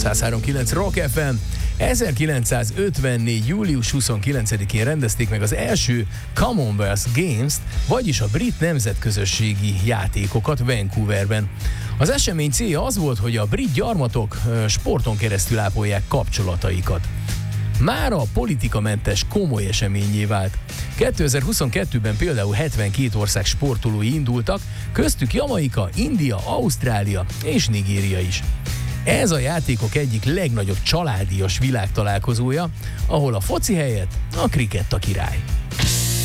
103.9 Rock FM. 1954. július 29-én rendezték meg az első Commonwealth Games-t, vagyis a brit nemzetközösségi játékokat Vancouverben. Az esemény célja az volt, hogy a brit gyarmatok sporton keresztül ápolják kapcsolataikat. Mára a politikamentes komoly eseményé vált. 2022-ben például 72 ország sportolói indultak, köztük Jamaika, India, Ausztrália és Nigéria is. Ez a játékok egyik legnagyobb családias világtalálkozója, ahol a foci helyett a krikett a király.